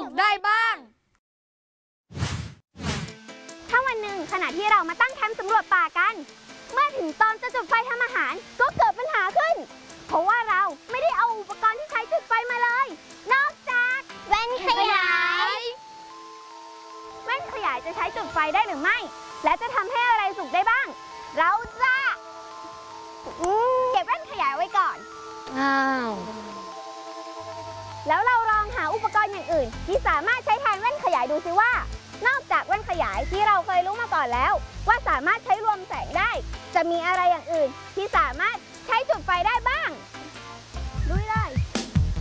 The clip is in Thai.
กได้บ้างถ้าวันหนึ่งขณะที่เรามาตั้งแคมป์สำรวจป่ากันเมื่อถึงตอนจะจุดไฟทำอาหารก็เกิดปัญหาขึ้นเพราะว่าเราไม่ได้เอาอุปกรณ์ที่ใช้จุดไฟมาเลยนอกจากแว่นขยายแว่นขยายจะใช้จุดไฟได้หรือไม่และจะทำให้อะไรสุกได้บ้างเราจะเก็บแว่นขยายไว้ก่อนแล้วเราลองหาอุปกรณ์อย่างอื่นที่สามารถใช้แทนแว่นขยายดูสิว่านอกจากแว่นขยายที่เราเคยรู้มาก่อนแล้วว่าสามารถใช้รวมแสงได้จะมีอะไรอย่างอื่นที่สามารถใช้จุดไฟได้บ้าง